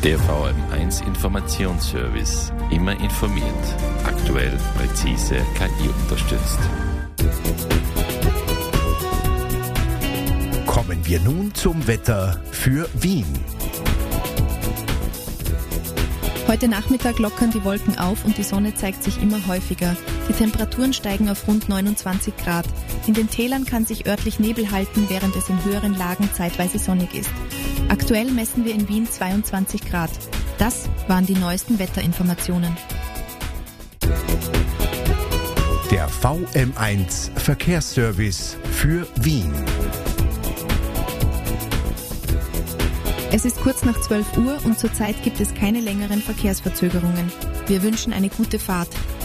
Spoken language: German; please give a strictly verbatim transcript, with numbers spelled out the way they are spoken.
Der V M eins Informationsservice. Immer informiert. Aktuell, präzise, K I unterstützt. Kommen wir nun zum Wetter für Wien. Heute Nachmittag lockern die Wolken auf und die Sonne zeigt sich immer häufiger. Die Temperaturen steigen auf rund neunundzwanzig Grad. In den Tälern kann sich örtlich Nebel halten, während es in höheren Lagen zeitweise sonnig ist. Aktuell messen wir in Wien zweiundzwanzig Grad. Das waren die neuesten Wetterinformationen. Der V M eins Verkehrsservice für Wien. Es ist kurz nach zwölf Uhr und zurzeit gibt es keine längeren Verkehrsverzögerungen. Wir wünschen eine gute Fahrt.